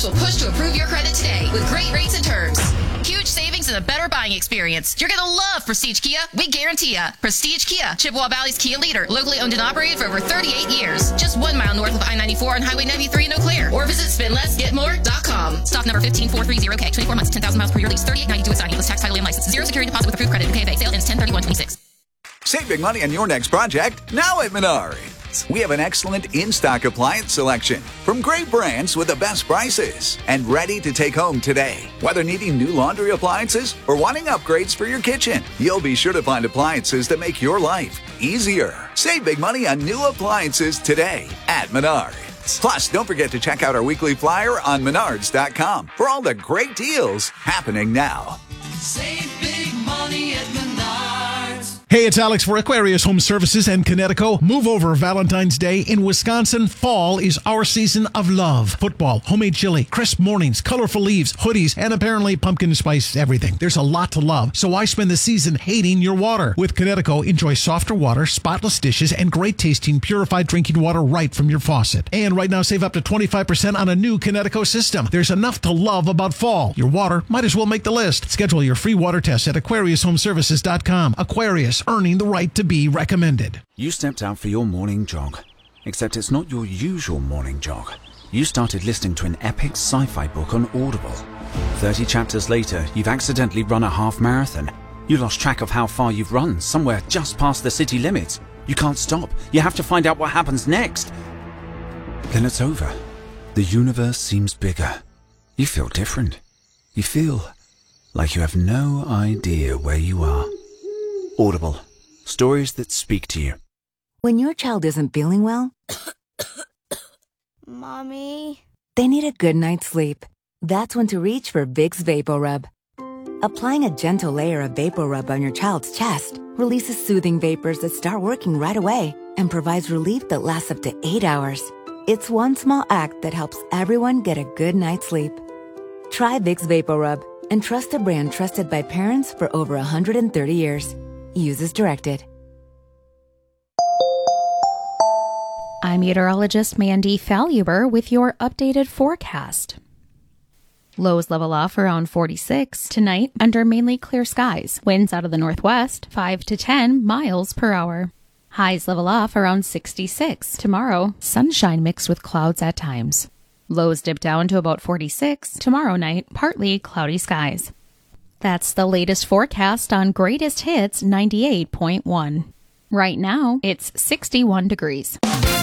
customers will push to approve your credit today with great rates and terms. Huge savings and a better buying experience. You're going to love Prestige Kia. We guarantee ya. Prestige Kia, Chippewa Valley's Kia leader. Locally owned and operated for over 38 years. Just 1 mile north of I-94 on Highway 93 in Eau Claire. Or visit spendlessgetmore.com. Stock number 15430K. 24 months, 10,000 miles per year lease. 3892 at signing. Plus tax, title, and license. Zero security deposit with approved credit. KFA. Sale ends 10/31/26. Save big money on your next project now at Menards. We have an excellent in-stock appliance selection from great brands with the best prices and ready to take home today. Whether needing new laundry appliances or wanting upgrades for your kitchen, you'll be sure to find appliances that make your life easier. Save big money on new appliances today at Menards. Plus, don't forget to check out our weekly flyer on Menards.com for all the great deals happening now. Save big money at Menards. Hey, it's Alex for Aquarius Home Services and Connecticut. Move over Valentine's Day. In Wisconsin, fall is our season of love. Football, homemade chili, crisp mornings, colorful leaves, hoodies, and apparently pumpkin spice everything. There's a lot to love, so I spend the season hating your water. With Connecticut, enjoy softer water, spotless dishes, and great tasting purified drinking water right from your faucet. And right now, save up to 25% on a new Connecticut system. There's enough to love about fall. Your water might as well make the list. Schedule your free water test at AquariusHomeservices.com. Aquarius, earning the right to be recommended. You stepped out for your morning jog, except it's not your usual morning jog. You started listening to an epic sci-fi book on Audible. 30 chapters later, you've accidentally run a half marathon. You lost track of how far you've run, somewhere just past the city limits. You can't stop. You have to find out what happens next. Then it's over. The universe seems bigger. You feel different. You feel like you have no idea where you are. Audible. Stories that speak to you. When your child isn't feeling well, Mommy? They need a good night's sleep. That's when to reach for Vicks VapoRub. Applying a gentle layer of VapoRub on your child's chest releases soothing vapors that start working right away and provides relief that lasts up to 8 hours. It's one small act that helps everyone get a good night's sleep. Try Vicks VapoRub and trust a brand trusted by parents for over 130 years. Use as directed. I'm meteorologist Mandy Faluber with your updated forecast. Lows level off around 46 tonight under mainly clear skies. Winds out of the northwest 5 to 10 miles per hour. Highs level off around 66 tomorrow. Sunshine mixed with clouds at times. Lows dip down to about 46 tomorrow night. Partly cloudy skies. That's the latest forecast on Greatest Hits 98.1. Right now, it's 61 degrees.